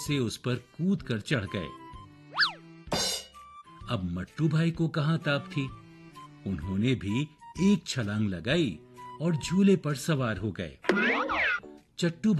से उस पर कूद कर चढ़ गए। अब मट्टू भाई को कहां ताप थी। उन्होंने भी एक छलांग लगाई और झूले पर सवार हो गए। चट्टू